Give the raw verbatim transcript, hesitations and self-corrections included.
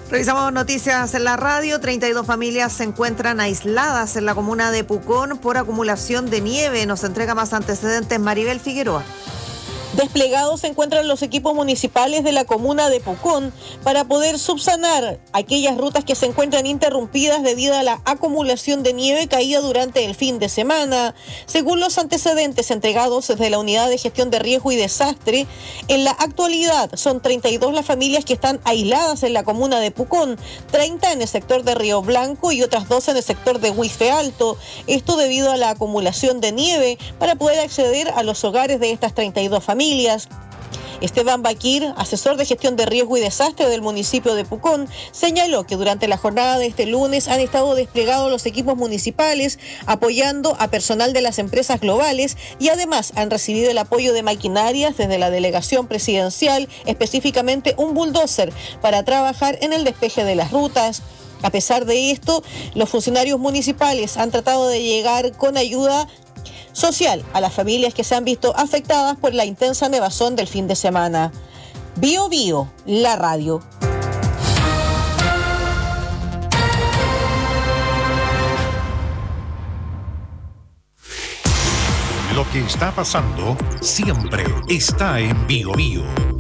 Revisamos noticias en la radio. treinta y dos familias se encuentran aisladas en la comuna de Pucón por acumulación de nieve. Nos entrega más antecedentes Maribel Figueroa. Desplegados se encuentran los equipos municipales de la comuna de Pucón para poder subsanar aquellas rutas que se encuentran interrumpidas debido a la acumulación de nieve caída durante el fin de semana. Según los antecedentes entregados desde la Unidad de Gestión de Riesgo y Desastre, en la actualidad son treinta y dos las familias que están aisladas en la comuna de Pucón, treinta en el sector de Río Blanco y otras doce en el sector de Huife Alto. Esto debido a la acumulación de nieve para poder acceder a los hogares de estas treinta y dos familias. Familias. Esteban Baquir, asesor de gestión de riesgo y desastre del municipio de Pucón, señaló que durante la jornada de este lunes han estado desplegados los equipos municipales apoyando a personal de las empresas globales y además han recibido el apoyo de maquinarias desde la delegación presidencial, específicamente un bulldozer para trabajar en el despeje de las rutas. A pesar de esto, los funcionarios municipales han tratado de llegar con ayuda social a las familias que se han visto afectadas por la intensa nevazón del fin de semana. Bio Bio, la radio. Lo que está pasando siempre está en Bio Bio.